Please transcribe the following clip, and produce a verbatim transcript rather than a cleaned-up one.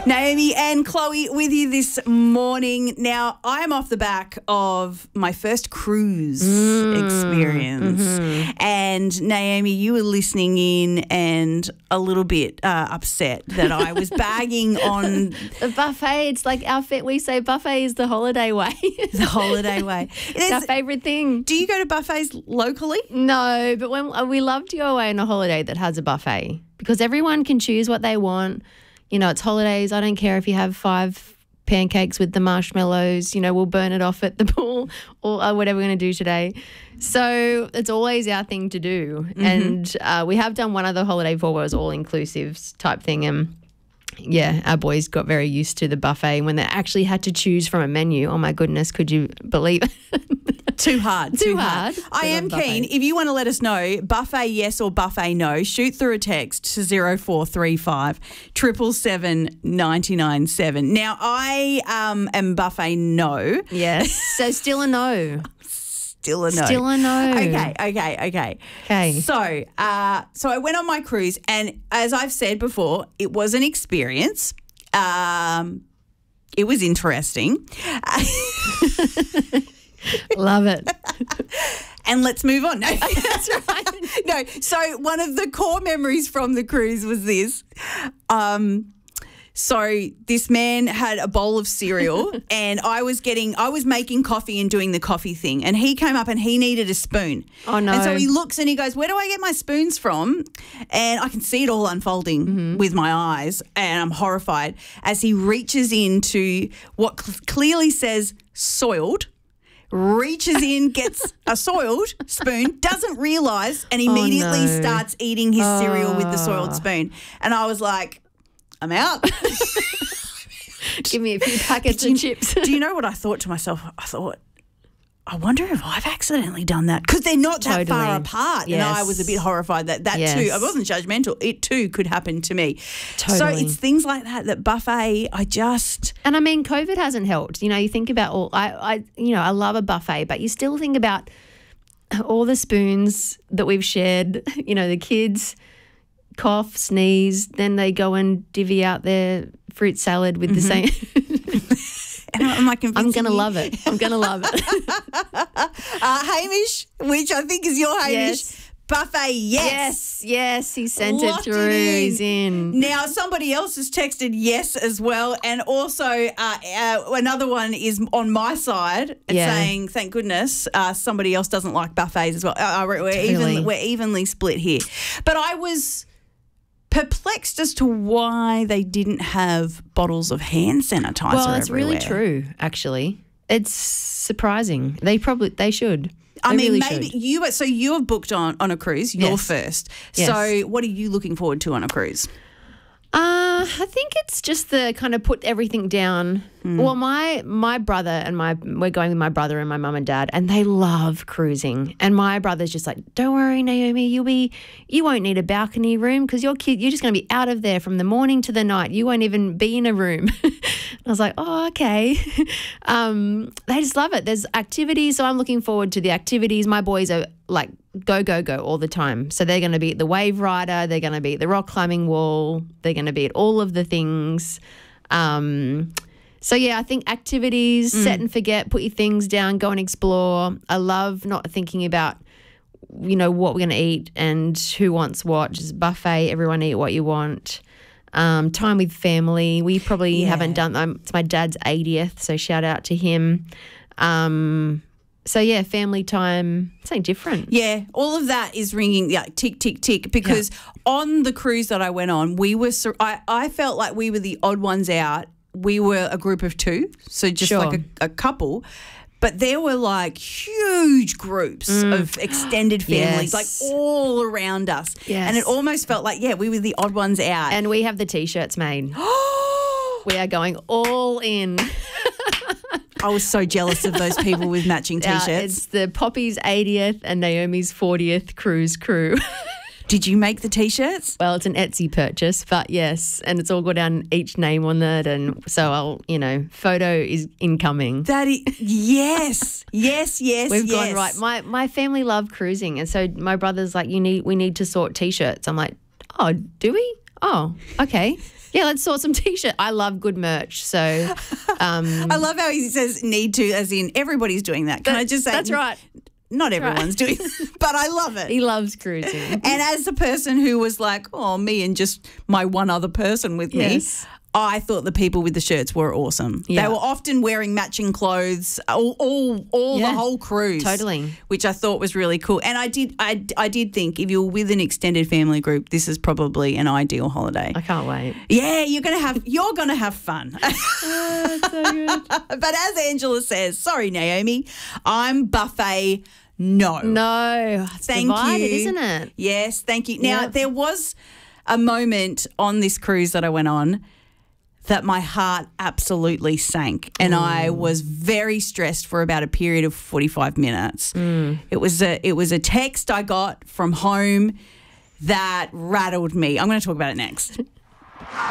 Naomi and Chloe with you this morning. Now, I am off the back of my first cruise mm, experience. Mm-hmm. And Naomi, you were listening in and a little bit uh, upset that I was bagging on the buffet. It's like our fit. We say buffet is the holiday way. The holiday way. It's our favourite thing. Do you go to buffets locally? No, but when we love to go away on a holiday that has a buffet because everyone can choose what they want. You know, it's holidays. I don't care if you have five pancakes with the marshmallows. You know, we'll burn it off at the pool or uh, whatever we're going to do today. So it's always our thing to do. Mm-hmm. And uh, we have done one other holiday before where it was all-inclusive type thing. And, yeah, our boys got very used to the buffet when they actually had to choose from a menu. Oh, my goodness, could you believe it? Too hard. Too, too hard. hard. I am keen. If you want to let us know, buffet yes or buffet no, shoot through a text to zero four three five, seven seven seven, nine nine seven. Now, I um, am buffet no. Yes. So still a no. Still a no. Still a no. Okay, okay, okay. Okay. So, uh, so I went on my cruise, and as I've said before, it was an experience. Um, it was interesting. Love it. And let's move on. No, that's right. No, so one of the core memories from the cruise was this. Um, so this man had a bowl of cereal and I was getting, I was making coffee and doing the coffee thing, and he came up and he needed a spoon. Oh, no. And so he looks and he goes, where do I get my spoons from? And I can see it all unfolding mm-hmm. with my eyes, and I'm horrified as he reaches into what cl- clearly says soiled. Reaches in, gets a soiled spoon, doesn't realise, and immediately oh, no. starts eating his oh. cereal with the soiled spoon. And I was like, I'm out. Give me a few packets of chips. Do you know what I thought to myself? I thought, I wonder if I've accidentally done that, because they're not totally. that far apart. Yes. And I was a bit horrified that that yes. too, I wasn't judgmental, it too could happen to me. Totally. So it's things like that, that buffet, I just... And I mean, COVID hasn't helped. You know, you think about all, I, I, you know, I love a buffet, but you still think about all the spoons that we've shared, you know, the kids cough, sneeze, then they go and divvy out their fruit salad with mm-hmm. the same... And I'm like, I'm going to love it. I'm going to love it. uh, Hamish, which I think is your Hamish, yes. buffet, yes. Yes, yes, he sent Locked it through. It in. He's in. Now, somebody else has texted yes as well. And also uh, uh, another one is on my side yeah. saying, thank goodness, uh, somebody else doesn't like buffets as well. Uh, we're, totally. even, we're evenly split here. But I was... perplexed as to why they didn't have bottles of hand sanitizer. Well, it's everywhere. really true, actually. It's surprising. They probably they should. I they mean, really maybe should. you. So you have booked on on a cruise. You're yes. first. Yes. So what are you looking forward to on a cruise? Uh, I think it's just the kind of put everything down. Mm. Well, my my brother and my we're going with my brother and my mum and dad, and they love cruising. And my brother's just like, "Don't worry, Naomi, you'll be you won't need a balcony room because your kid you're just going to be out of there from the morning to the night. You won't even be in a room." I was like, "Oh, okay." um, they just love it. There's activities, so I'm looking forward to the activities. My boys are like go, go, go all the time. So they're going to be at the wave rider. They're going to be at the rock climbing wall. They're going to be at all of the things. Um, so, yeah, I think activities, mm. set and forget, put your things down, go and explore. I love not thinking about, you know, what we're going to eat and who wants what. Just buffet, everyone eat what you want. Um, time with family. We probably yeah. haven't done um, it's my dad's eightieth, so shout out to him. Um So, yeah, family time, something different. Yeah, all of that is ringing, yeah, tick, tick, tick, because yeah. on the cruise that I went on, we were, I, I felt like we were the odd ones out. We were a group of two, so just sure. like a, a couple. But there were like huge groups mm. of extended families, yes. like all around us. Yes. And it almost felt like, yeah, we were the odd ones out. And we have the T-shirts made. We are going all in. I was so jealous of those people with matching T-shirts. Uh, it's the Poppy's eightieth and Naomi's fortieth cruise crew. Did you make the T-shirts? Well, it's an Etsy purchase, but yes, and it's all got down each name on it, and so I'll, you know, photo is incoming. That is, yes, yes, yes, We've yes. gone right. My my family love cruising, and so my brother's like, you need, we need to sort T-shirts. I'm like, oh, do we? Oh, okay. Yeah, let's sort some t-shirt. I love good merch. So um, I love how he says need to, as in everybody's doing that. Can that, I just say that's right. Not everyone's doing it, but I love it. He loves cruising. And as a person who was like, oh, me and just my one other person with Yes. me, I thought the people with the shirts were awesome. Yeah. They were often wearing matching clothes, all, all, all Yeah, the whole cruise. totally. Which I thought was really cool. And I did, I, I did think if you're with an extended family group, this is probably an ideal holiday. I can't wait. Yeah, you're gonna have, you're gonna have fun. Oh, that's so good. But as Angela says, sorry, Naomi, I'm buffet. No. No, it's Thank divided, you. isn't it? Yes, thank you. Now, Yep. there was a moment on this cruise that I went on that my heart absolutely sank, and I was very stressed for about a period of forty-five minutes. Mm. It was a it was a text I got from home that rattled me. I'm going to talk about it next.